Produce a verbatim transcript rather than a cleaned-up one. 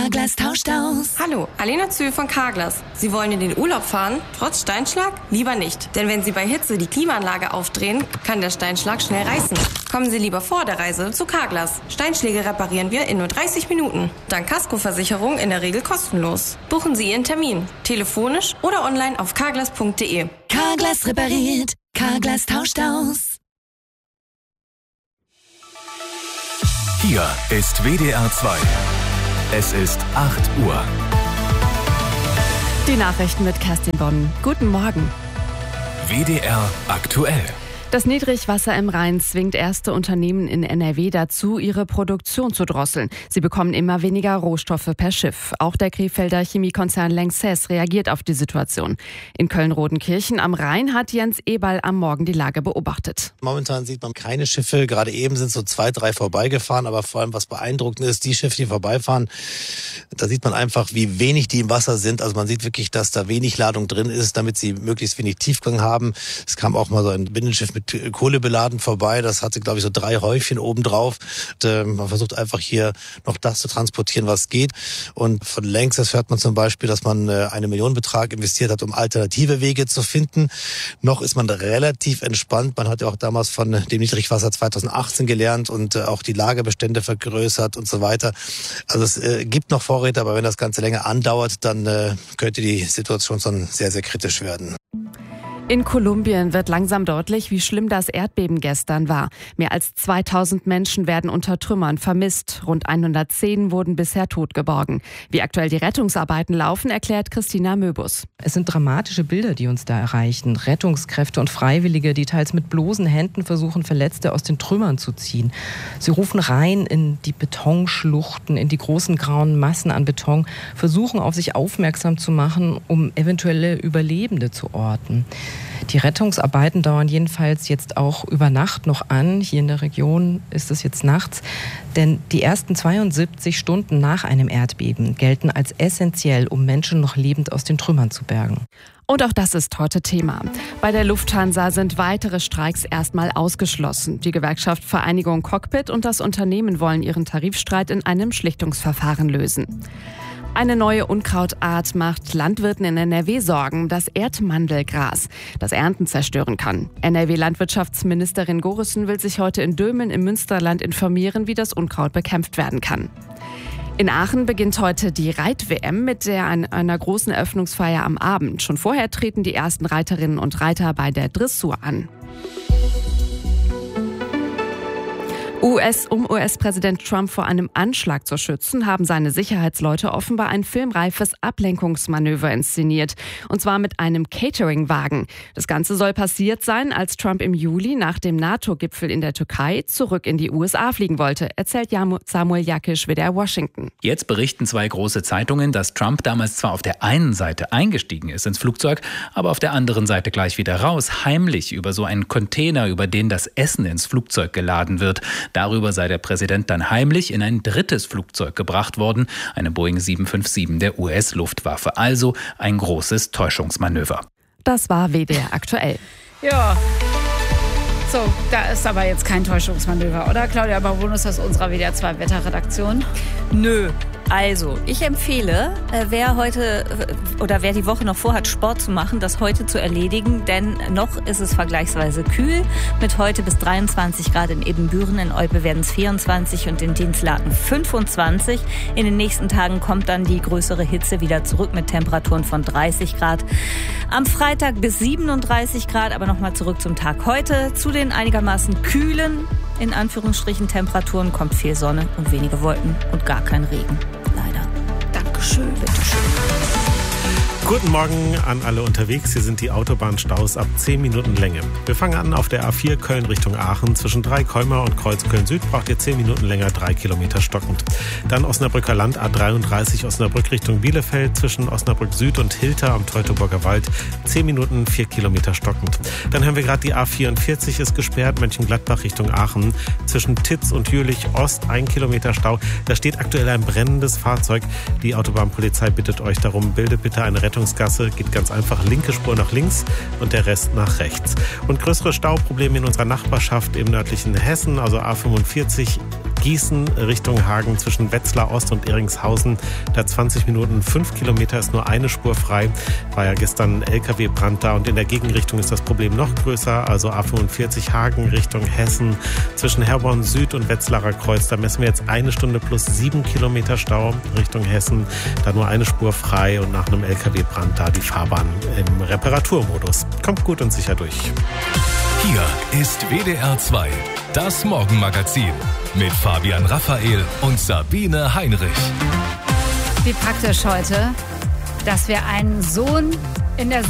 Carglass tauscht aus. Hallo, Alena Zühl von Carglass. Sie wollen in den Urlaub fahren? Trotz Steinschlag? Lieber nicht. Denn wenn Sie bei Hitze die Klimaanlage aufdrehen, kann der Steinschlag schnell reißen. Kommen Sie lieber vor der Reise zu Carglass. Steinschläge reparieren wir in nur dreißig Minuten. Dank Kaskoversicherung in der Regel kostenlos. Buchen Sie Ihren Termin. Telefonisch oder online auf carglass punkt de. Carglass repariert. Carglass tauscht aus. Hier ist W D R zwei. Es ist acht Uhr. Die Nachrichten mit Kerstin Bonn. Guten Morgen. W D R aktuell. Das Niedrigwasser im Rhein zwingt erste Unternehmen in N R W dazu, ihre Produktion zu drosseln. Sie bekommen immer weniger Rohstoffe per Schiff. Auch der Krefelder Chemiekonzern Lanxess reagiert auf die Situation. In Köln-Rodenkirchen am Rhein hat Jens Eberl am Morgen die Lage beobachtet. Momentan sieht man keine Schiffe. Gerade eben sind so zwei, drei vorbeigefahren. Aber vor allem, was beeindruckend ist, die Schiffe, die vorbeifahren, da sieht man einfach, wie wenig die im Wasser sind. Also man sieht wirklich, dass da wenig Ladung drin ist, damit sie möglichst wenig Tiefgang haben. Es kam auch mal so ein Binnenschiff mit Kohle beladen vorbei. Das hatte, glaube ich, so drei Häufchen oben drauf. Und, äh, man versucht einfach hier noch das zu transportieren, was geht. Und von Lanxess hört man zum Beispiel, dass man äh, einen Millionenbetrag investiert hat, um alternative Wege zu finden. Noch ist man relativ entspannt. Man hat ja auch damals von dem Niedrigwasser zweitausendachtzehn gelernt und äh, auch die Lagerbestände vergrößert und so weiter. Also es äh, gibt noch Vorräte, aber wenn das Ganze länger andauert, dann äh, könnte die Situation schon sehr, sehr kritisch werden. In Kolumbien wird langsam deutlich, wie schlimm das Erdbeben gestern war. Mehr als zweitausend Menschen werden unter Trümmern vermisst. Rund hundertzehn wurden bisher tot geborgen. Wie aktuell die Rettungsarbeiten laufen, erklärt Christina Möbus. Es sind dramatische Bilder, die uns da erreichen. Rettungskräfte und Freiwillige, die teils mit bloßen Händen versuchen, Verletzte aus den Trümmern zu ziehen. Sie rufen rein in die Betonschluchten, in die großen grauen Massen an Beton, versuchen auf sich aufmerksam zu machen, um eventuelle Überlebende zu orten. Die Rettungsarbeiten dauern jedenfalls jetzt auch über Nacht noch an. Hier in der Region ist es jetzt nachts. Denn die ersten zweiundsiebzig Stunden nach einem Erdbeben gelten als essentiell, um Menschen noch lebend aus den Trümmern zu bergen. Und auch das ist heute Thema. Bei der Lufthansa sind weitere Streiks erstmal ausgeschlossen. Die Gewerkschaft Vereinigung Cockpit und das Unternehmen wollen ihren Tarifstreit in einem Schlichtungsverfahren lösen. Eine neue Unkrautart macht Landwirten in N R W Sorgen, das Erdmandelgras, das Ernten zerstören kann. N R W-Landwirtschaftsministerin Gorissen will sich heute in Dömeln im Münsterland informieren, wie das Unkraut bekämpft werden kann. In Aachen beginnt heute die Reit-W M mit der an einer großen Eröffnungsfeier am Abend. Schon vorher treten die ersten Reiterinnen und Reiter bei der Dressur an. U S, um U S-Präsident Trump vor einem Anschlag zu schützen, haben seine Sicherheitsleute offenbar ein filmreifes Ablenkungsmanöver inszeniert. Und zwar mit einem Catering-Wagen. Das Ganze soll passiert sein, als Trump im Juli nach dem NATO-Gipfel in der Türkei zurück in die U S A fliegen wollte, erzählt Samuel Jakisch wieder Washington. Jetzt berichten zwei große Zeitungen, dass Trump damals zwar auf der einen Seite eingestiegen ist ins Flugzeug, aber auf der anderen Seite gleich wieder raus, heimlich über so einen Container, über den das Essen ins Flugzeug geladen wird. Darüber sei der Präsident dann heimlich in ein drittes Flugzeug gebracht worden, eine Boeing sieben fünf sieben der U S-Luftwaffe. Also ein großes Täuschungsmanöver. Das war W D R aktuell. Ja, so, da ist aber jetzt kein Täuschungsmanöver, oder? Claudia Barbonus aus unserer W D R zwei Wetterredaktion. Nö. Also, ich empfehle, wer heute oder wer die Woche noch vorhat, Sport zu machen, das heute zu erledigen, denn noch ist es vergleichsweise kühl. Mit heute bis dreiundzwanzig Grad in Ibbenbüren, in Olpe werden es vierundzwanzig und in Dinslaken fünfundzwanzig. In den nächsten Tagen kommt dann die größere Hitze wieder zurück mit Temperaturen von dreißig Grad. Am Freitag bis siebenunddreißig Grad, aber nochmal zurück zum Tag heute. Zu den einigermaßen kühlen, in Anführungsstrichen, Temperaturen kommt viel Sonne und wenige Wolken und gar kein Regen. Leider. Dankeschön, bitteschön. Guten Morgen an alle unterwegs. Hier sind die Autobahnstaus ab zehn Minuten Länge. Wir fangen an auf der A vier Köln Richtung Aachen. Zwischen Dreikolmer und Kreuz Köln-Süd braucht ihr zehn Minuten länger, drei Kilometer stockend. Dann Osnabrücker Land A dreiunddreißig Osnabrück Richtung Bielefeld. Zwischen Osnabrück Süd und Hilter am Teutoburger Wald zehn Minuten, vier Kilometer stockend. Dann haben wir gerade die A vierundvierzig ist gesperrt, Mönchengladbach Richtung Aachen. Zwischen Titz und Jülich Ost ein Kilometer Stau. Da steht aktuell ein brennendes Fahrzeug. Die Autobahnpolizei bittet euch darum, bildet bitte eine Rettung. Geht ganz einfach, linke Spur nach links und der Rest nach rechts. Und größere Stauprobleme in unserer Nachbarschaft im nördlichen Hessen, also A fünfundvierzig Gießen Richtung Hagen zwischen Wetzlar Ost und Eringshausen. Da zwanzig Minuten, fünf Kilometer ist nur eine Spur frei. War ja gestern ein L K W-Brand da und in der Gegenrichtung ist das Problem noch größer. Also A fünfundvierzig Hagen Richtung Hessen zwischen Herborn Süd und Wetzlarer Kreuz. Da messen wir jetzt eine Stunde plus sieben Kilometer Stau Richtung Hessen. Da nur eine Spur frei und nach einem L K W-Brand da die Fahrbahn im Reparaturmodus. Kommt gut und sicher durch. Hier ist W D R zwei, das Morgenmagazin mit Fabian Raphael und Sabine Heinrich. Wie praktisch heute, dass wir einen Sohn in der